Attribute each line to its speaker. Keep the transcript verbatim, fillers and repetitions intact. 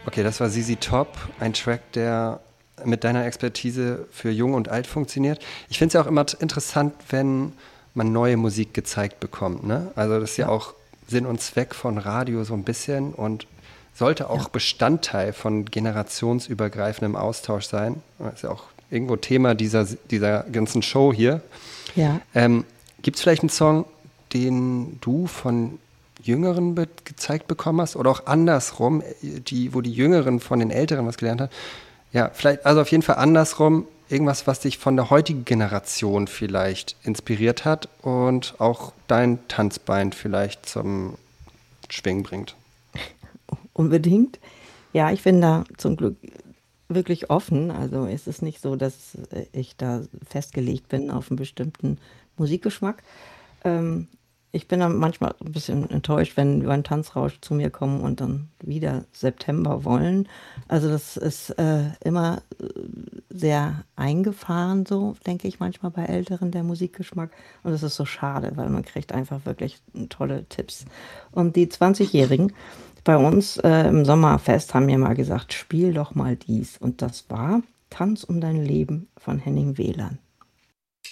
Speaker 1: Okay, das war Z Z Top, ein Track, der mit deiner Expertise für Jung und Alt funktioniert. Ich finde es ja auch immer t- interessant, wenn man neue Musik gezeigt bekommt. Ne? Also das ist ja. ja auch Sinn und Zweck von Radio so ein bisschen und sollte auch ja. Bestandteil von generationsübergreifendem Austausch sein. Das ist ja auch irgendwo Thema dieser, dieser ganzen Show hier.
Speaker 2: Ja.
Speaker 1: Ähm, gibt es vielleicht einen Song, den du von Jüngeren be- gezeigt bekommen hast oder auch andersrum, die, wo die Jüngeren von den Älteren was gelernt haben? Ja, vielleicht, also auf jeden Fall andersrum, irgendwas, was dich von der heutigen Generation vielleicht inspiriert hat und auch dein Tanzbein vielleicht zum Schwingen bringt.
Speaker 2: Unbedingt. Ja, ich bin da zum Glück wirklich offen. Also es ist nicht so, dass ich da festgelegt bin auf einen bestimmten Musikgeschmack. Ähm, ich bin dann manchmal ein bisschen enttäuscht, wenn über einen Tanzrausch zu mir kommen und dann wieder September wollen. Also das ist äh, immer sehr eingefahren, so denke ich manchmal bei Älteren, der Musikgeschmack. Und das ist so schade, weil man kriegt einfach wirklich tolle Tipps. Und die zwanzigjährigen bei uns äh, im Sommerfest haben mir mal gesagt, spiel doch mal dies. Und das war Tanz um dein Leben von Henning Wehland.